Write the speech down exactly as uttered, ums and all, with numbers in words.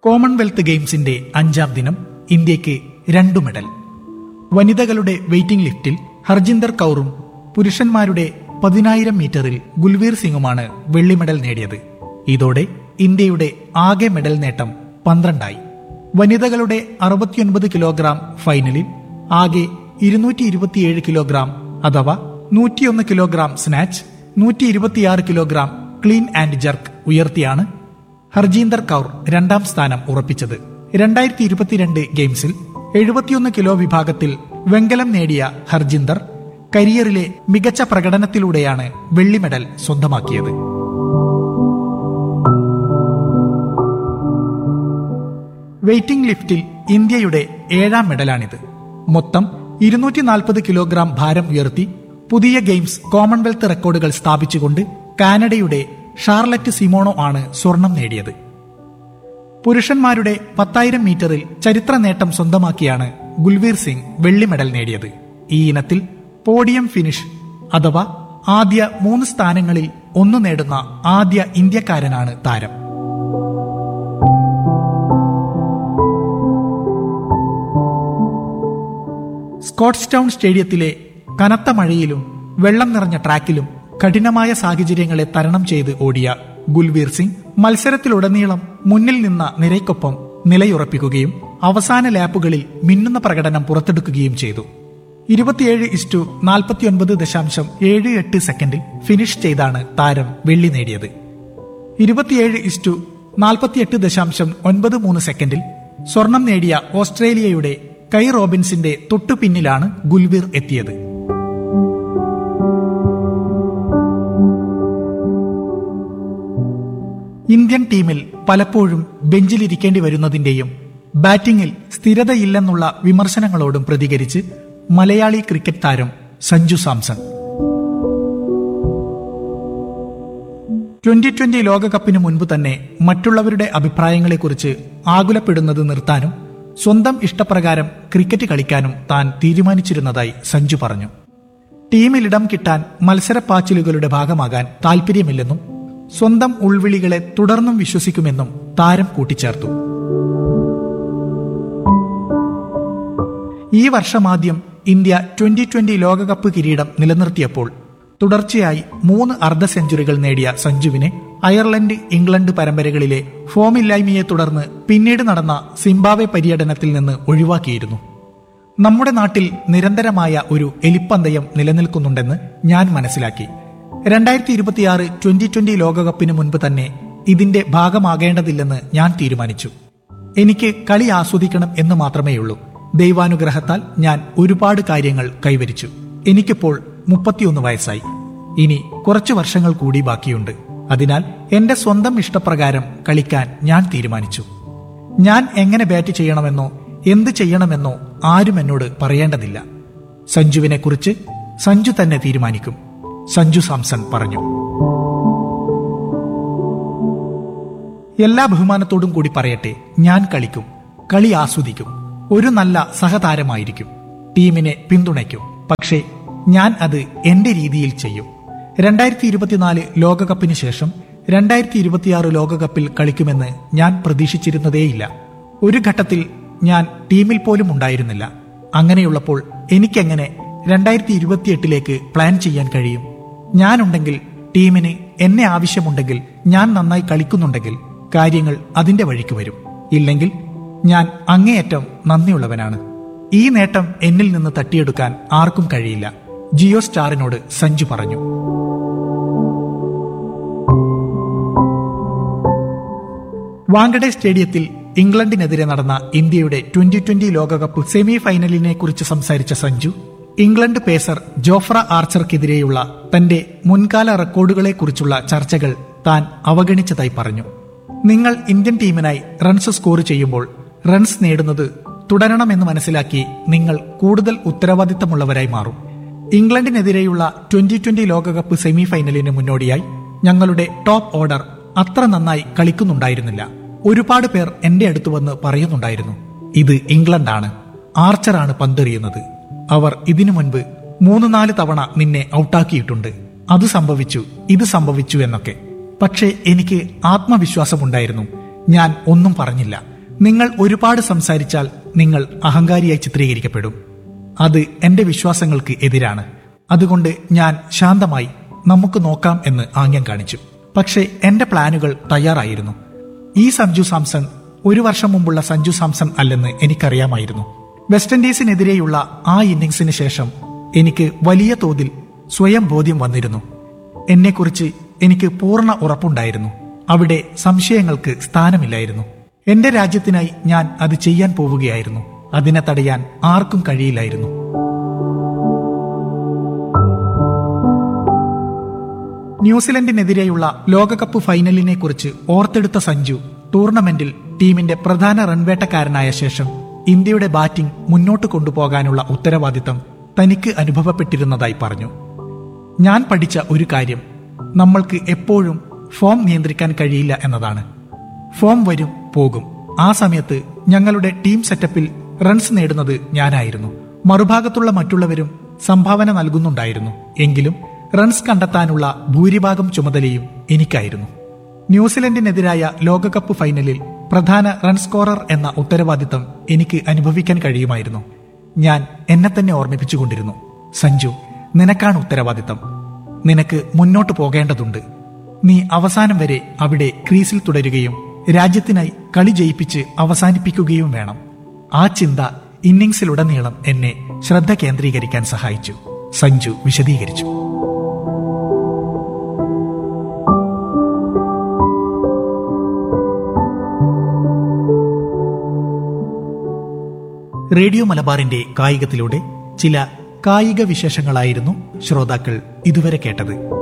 Commonwealth ഗെയിംസിന്റെ അഞ്ചാം ദിനം ഇന്ത്യക്ക് രണ്ടു മെഡൽ. വനിതകളുടെ വെയ്റ്റിംഗ് ലിഫ്റ്റിൽ ഹർജിന്ദർ കൗറും പുരുഷന്മാരുടെ പതിനായിരം മീറ്ററിൽ ഗുൽവീർ സിംഗുമാണ് വെള്ളി മെഡൽ നേടിയത്. ഇതോടെ ഇന്ത്യയുടെ ആകെ മെഡൽ നേട്ടം പന്ത്രണ്ടായി. വനിതകളുടെ അറുപത്തിയൊൻപത് കിലോഗ്രാം ഫൈനലിൽ ആകെ ഇരുന്നൂറ്റി ഇരുപത്തിയേഴ് കിലോഗ്രാം അഥവാ നൂറ്റിയൊന്ന് കിലോഗ്രാം സ്നാച്ച്, നൂറ്റി ഇരുപത്തിയാറ് kilogram clean and ജർക്ക് ഉയർത്തിയാണ് Harjinder Kaur രണ്ടാം സ്ഥാനം ഉറപ്പിച്ചത്. രണ്ടായിരത്തി ഇരുപത്തിരണ്ട് ഗെയിംസിൽ എഴുപത്തിയൊന്ന് കിലോ വിഭാഗത്തിൽ വെങ്കലം നേടിയ ഹർജിന്ദർ കരിയറിലെ മികച്ച പ്രകടനത്തിലൂടെയാണ് വെള്ളി മെഡൽ സ്വന്തമാക്കിയത്. വെയ്റ്റിംഗ് ലിഫ്റ്റിൽ ഇന്ത്യയുടെ ഏഴാം മെഡലാണിത്. മൊത്തം ഇരുന്നൂറ്റി നാൽപ്പത് കിലോഗ്രാം ഭാരം ഉയർത്തി പുതിയ ഗെയിംസ് കോമൺവെൽത്ത് റെക്കോർഡുകൾ സ്ഥാപിച്ചുകൊണ്ട് കാനഡയുടെ ഷാർലറ്റ് സിമോണോ ആണ് സ്വർണം നേടിയത്. പുരുഷന്മാരുടെ പത്തായിരം മീറ്ററിൽ ചരിത്ര നേട്ടം സ്വന്തമാക്കിയാണ് ഗുൽവീർ സിംഗ് വെള്ളി മെഡൽ നേടിയത്. ഈ ഇനത്തിൽ പോഡിയം ഫിനിഷ് അഥവാ ആദ്യ മൂന്ന് സ്ഥാനങ്ങളിൽ ഒന്ന് നേടുന്ന ആദ്യ ഇന്ത്യക്കാരനാണ് താരം. സ്കോട്ട്സ്റ്റൗൺ സ്റ്റേഡിയത്തിലെ കനത്ത മഴയിലും വെള്ളം നിറഞ്ഞ ട്രാക്കിലും കഠിനമായ സാഹചര്യങ്ങളെ തരണം ചെയ്ത് ഓടിയ ഗുൽവീർ സിംഗ് മത്സരത്തിലുടനീളം മുന്നിൽ നിന്ന നിരയ്ക്കൊപ്പം നിലയുറപ്പിക്കുകയും അവസാന ലാപ്പുകളിൽ മിന്നുന്ന പ്രകടനം പുറത്തെടുക്കുകയും ചെയ്തു. ഇരുപത്തിയേഴ് ഇസ്റ്റു നാൽപ്പത്തിയൊൻപത് ദശാംശം ഏഴ് എട്ട് സെക്കൻഡിൽ ഫിനിഷ് ചെയ്താണ് താരം വെള്ളി നേടിയത്. ഇരുപത്തിയേഴ് ഇസ്റ്റു നാൽപ്പത്തിയെട്ട് ദശാംശം ഒൻപത് മൂന്ന് സെക്കൻഡിൽ സ്വർണം നേടിയ ഓസ്ട്രേലിയയുടെ കൈ റോബിൻസിന്റെ തൊട്ടുപിന്നിലാണ് ഗുൽവീർ എത്തിയത്. ഇന്ത്യൻ ടീമിൽ പലപ്പോഴും ബെഞ്ചിലിരിക്കേണ്ടി വരുന്നതിന്റെയും ബാറ്റിംഗിൽ സ്ഥിരതയില്ലെന്നുള്ള വിമർശനങ്ങളോടും പ്രതികരിച്ച് മലയാളി ക്രിക്കറ്റ് താരം സഞ്ജു സാംസൺ. ട്വന്റി ട്വന്റി ലോകകപ്പിന് മുൻപ് തന്നെ മറ്റുള്ളവരുടെ അഭിപ്രായങ്ങളെക്കുറിച്ച് ആകുലപ്പെടുന്നത് നിർത്താനും സ്വന്തം ഇഷ്ടപ്രകാരം ക്രിക്കറ്റ് കളിക്കാനും താൻ തീരുമാനിച്ചിരുന്നതായി സഞ്ജു പറഞ്ഞു. ടീമിലിടം കിട്ടാൻ മത്സരപ്പാച്ചിലുകളുടെ ഭാഗമാകാൻ താൽപര്യമില്ലെന്നും സ്വന്തം ഉൾവിളികളെ തുടർന്നും വിശ്വസിക്കുമെന്നും താരം കൂട്ടിച്ചേർത്തു. ഈ വർഷമാദ്യം ഇന്ത്യ ട്വന്റി ട്വന്റി ലോകകപ്പ് കിരീടം നിലനിർത്തിയപ്പോൾ തുടർച്ചയായി മൂന്ന് അർദ്ധ സെഞ്ചുറികൾ നേടിയ സഞ്ജുവിനെ അയർലൻഡ്, ഇംഗ്ലണ്ട് പരമ്പരകളിലെ ഫോമില്ലായ്മയെ തുടർന്ന് പിന്നീട് നടന്ന സിംബാബ്വെ പര്യടനത്തിൽ നിന്ന് ഒഴിവാക്കിയിരുന്നു. നമ്മുടെ നാട്ടിൽ നിരന്തരമായ ഒരു എലിപ്പന്തയം നിലനിൽക്കുന്നുണ്ടെന്ന് ഞാൻ മനസ്സിലാക്കി. രണ്ടായിരത്തി ഇരുപത്തിയാറ് ട്വന്റി ട്വന്റി ലോകകപ്പിന് മുൻപ് തന്നെ ഇതിന്റെ ഭാഗമാകേണ്ടതില്ലെന്ന് ഞാൻ തീരുമാനിച്ചു. എനിക്ക് കളി ആസ്വദിക്കണം എന്ന് മാത്രമേയുള്ളൂ. ദൈവാനുഗ്രഹത്താൽ ഞാൻ ഒരുപാട് കാര്യങ്ങൾ കൈവരിച്ചു. എനിക്കിപ്പോൾ മുപ്പത്തിയൊന്ന് വയസ്സായി. ഇനി കുറച്ചു വർഷങ്ങൾ കൂടി ബാക്കിയുണ്ട്. അതിനാൽ എന്റെ സ്വന്തം ഇഷ്ടപ്രകാരം കളിക്കാൻ ഞാൻ തീരുമാനിച്ചു. ഞാൻ എങ്ങനെ ബാറ്റ് ചെയ്യണമെന്നോ എന്ത് ചെയ്യണമെന്നോ ആരും എന്നോട് പറയേണ്ടതില്ല. സഞ്ജുവിനെ കുറിച്ച് സഞ്ജു തന്നെ തീരുമാനിക്കും, സഞ്ജു സാംസൺ പറഞ്ഞു. എല്ലാ ബഹുമാനത്തോടും കൂടി പറയട്ടെ, ഞാൻ കളിക്കും, കളി ആസ്വദിക്കും, ഒരു നല്ല സഹതാരമായിരിക്കും, ടീമിനെ പിന്തുണയ്ക്കും. പക്ഷേ ഞാൻ അത് എന്റെ രീതിയിൽ ചെയ്യും. രണ്ടായിരത്തി ഇരുപത്തിനാല് ലോകകപ്പിന് ശേഷം രണ്ടായിരത്തി ഇരുപത്തിയാറ് ലോകകപ്പിൽ കളിക്കുമെന്ന് ഞാൻ പ്രതീക്ഷിച്ചിരുന്നതേയില്ല. ഒരു ഘട്ടത്തിൽ ഞാൻ ടീമിൽ പോലും ഉണ്ടായിരുന്നില്ല. അങ്ങനെയുള്ളപ്പോൾ എനിക്കെങ്ങനെ രണ്ടായിരത്തി ഇരുപത്തിയെട്ടിലേക്ക് പ്ലാൻ ചെയ്യാൻ കഴിയും? ഞാനുണ്ടെങ്കിൽ, ടീമിന് എന്നെ ആവശ്യമുണ്ടെങ്കിൽ, ഞാൻ നന്നായി കളിക്കുന്നുണ്ടെങ്കിൽ കാര്യങ്ങൾ അതിന്റെ വഴിക്ക് വരും. ഇല്ലെങ്കിൽ ഞാൻ അങ്ങേയറ്റം നന്ദിയുള്ളവനാണ്. ഈ നേട്ടം എന്നിൽ നിന്ന് തട്ടിയെടുക്കാൻ ആർക്കും കഴിയില്ല, ജിയോ സ്റ്റാറിനോട് സഞ്ജു പറഞ്ഞു. വാങ്കഡെ സ്റ്റേഡിയത്തിൽ ഇംഗ്ലണ്ടിനെതിരെ നടന്ന ഇന്ത്യയുടെ ട്വന്റി ട്വന്റി ലോകകപ്പ് സെമി ഫൈനലിനെ കുറിച്ച് സംസാരിച്ച സഞ്ജു, ഇംഗ്ലണ്ട് പേസർ ജോഫ്ര ആർച്ചർക്കെതിരെയുള്ള തന്റെ മുൻകാല റെക്കോർഡുകളെക്കുറിച്ചുള്ള ചർച്ചകൾ താൻ അവഗണിച്ചതായി പറഞ്ഞു. നിങ്ങൾ ഇന്ത്യൻ ടീമിനായി റൺസ് സ്കോർ ചെയ്യുമ്പോൾ റൺസ് നേടുന്നത് തുടരണമെന്ന് മനസ്സിലാക്കി നിങ്ങൾ കൂടുതൽ ഉത്തരവാദിത്തമുള്ളവരായി മാറും. ഇംഗ്ലണ്ടിനെതിരെയുള്ള ട്വന്റി ട്വന്റി ലോകകപ്പ് സെമി ഫൈനലിന് മുന്നോടിയായി ഞങ്ങളുടെ ടോപ്പ് ഓർഡർ അത്ര നന്നായി കളിക്കുന്നുണ്ടായിരുന്നില്ല. ഒരുപാട് പേർ എന്റെ അടുത്ത് വന്ന് പറയുന്നുണ്ടായിരുന്നു, ഇത് ഇംഗ്ലണ്ടാണ്, ആർച്ചറാണ് പന്തെറിയുന്നത്, അവർ ഇതിനു മുൻപ് മൂന്ന് നാല് തവണ നിന്നെ ഔട്ടാക്കിയിട്ടുണ്ട്, അത് സംഭവിച്ചു, ഇത് സംഭവിച്ചു എന്നൊക്കെ. പക്ഷേ എനിക്ക് ആത്മവിശ്വാസമുണ്ടായിരുന്നു. ഞാൻ ഒന്നും പറഞ്ഞില്ല. നിങ്ങൾ ഒരുപാട് സംസാരിച്ചാൽ നിങ്ങൾ അഹങ്കാരിയായി ചിത്രീകരിക്കപ്പെടും. അത് എന്റെ വിശ്വാസങ്ങൾക്ക് എതിരാണ്. അതുകൊണ്ട് ഞാൻ ശാന്തമായി നമുക്ക് നോക്കാം എന്ന് ആംഗ്യം കാണിച്ചു. പക്ഷേ എന്റെ പ്ലാനുകൾ തയ്യാറായിരുന്നു. ഈ സഞ്ജു സാംസൺ ഒരു വർഷം മുമ്പുള്ള സഞ്ജു സാംസൺ അല്ലെന്ന് എനിക്കറിയാമായിരുന്നു. വെസ്റ്റ് ഇൻഡീസിനെതിരെയുള്ള ആ ഇന്നിംഗ്സിന് ശേഷം എനിക്ക് വലിയ തോതിൽ സ്വയം ബോധ്യം വന്നിരുന്നു. എന്നെക്കുറിച്ച് എനിക്ക് പൂർണ്ണ ഉറപ്പുണ്ടായിരുന്നു. അവിടെ സംശയങ്ങൾക്ക് സ്ഥാനമില്ലായിരുന്നു. എന്റെ രാജ്യത്തിനായി ഞാൻ അത് ചെയ്യാൻ പോവുകയായിരുന്നു. അതിനെ തടയാൻ ആർക്കും കഴിയില്ലായിരുന്നു. ന്യൂസിലൻഡിനെതിരെയുള്ള ലോകകപ്പ് ഫൈനലിനെ കുറിച്ച് ഓർത്തെടുത്ത സഞ്ജു ടൂർണമെന്റിൽ ടീമിന്റെ പ്രധാന റൺവേട്ടക്കാരനായ ശേഷം ഇന്ത്യയുടെ ബാറ്റിംഗ് മുന്നോട്ട് കൊണ്ടുപോകാനുള്ള ഉത്തരവാദിത്തം തനിക്ക് അനുഭവപ്പെട്ടിരുന്നതായി പറഞ്ഞു. ഞാൻ പഠിച്ച ഒരു കാര്യം നമ്മൾക്ക് എപ്പോഴും ഫോം നിയന്ത്രിക്കാൻ കഴിയില്ല എന്നതാണ്. ഫോം വരും പോകും. ആ സമയത്ത് ഞങ്ങളുടെ ടീം സെറ്റപ്പിൽ റൺസ് നേടുന്നത് ഞാനായിരുന്നു. മറുഭാഗത്തുള്ള മറ്റുള്ളവരും സംഭാവന നൽകുന്നുണ്ടായിരുന്നു. എങ്കിലും റൺസ് കണ്ടെത്താനുള്ള ഭൂരിഭാഗം ചുമതലയും എനിക്കായിരുന്നു. ന്യൂസിലൻഡിനെതിരായ ലോകകപ്പ് ഫൈനലിൽ പ്രധാന റൺ സ്കോറർ എന്ന ഉത്തരവാദിത്തം എനിക്ക് അനുഭവിക്കാൻ കഴിയുമായിരുന്നു. ഞാൻ എന്നെ തന്നെ ഓർമ്മിപ്പിച്ചുകൊണ്ടിരുന്നു, സഞ്ജു, നിനക്കാണ് ഉത്തരവാദിത്തം. നിനക്ക് മുന്നോട്ടു പോകേണ്ടതുണ്ട്. നീ അവസാനം വരെ അവിടെ ക്രീസിൽ തുടരുകയും രാജ്യത്തിനായി കളി ജയിപ്പിച്ച് അവസാനിപ്പിക്കുകയും വേണം. ആ ചിന്ത ഇന്നിംഗ്സിലുടനീളം എന്നെ ശ്രദ്ധ കേന്ദ്രീകരിക്കാൻ സഹായിച്ചു, സഞ്ജു വിശദീകരിച്ചു. റേഡിയോ മലബാറിന്റെ കായികത്തിലൂടെ ചില കായിക വിശേഷങ്ങളായിരുന്നു ശ്രോതാക്കൾ ഇതുവരെ കേട്ടത്.